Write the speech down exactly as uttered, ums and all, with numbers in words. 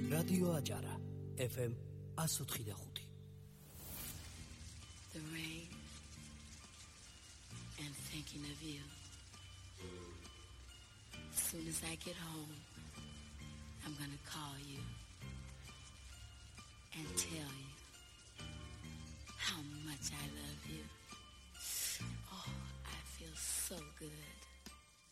რადიო აჭარა ეფ ემ one oh five point five. The rain and thinking of you. As soon as I get home, I'm gonna call you and tell you how much I love you. Oh, I feel so good.